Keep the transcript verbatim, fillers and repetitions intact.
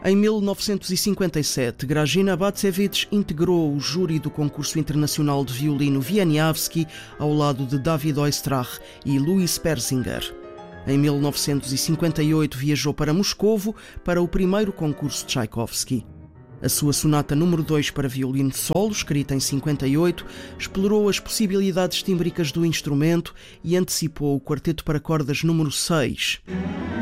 Em mil novecentos e cinquenta e sete, Grażyna Bacewicz integrou o júri do concurso internacional de violino Wieniawski ao lado de David Oistrakh e Louis Persinger. Em mil novecentos e cinquenta e oito viajou para Moscovo para o primeiro concurso de Tchaikovsky. A sua sonata número dois para violino solo, escrita em cinquenta e oito, explorou as possibilidades tímbricas do instrumento e antecipou o quarteto para cordas número seis.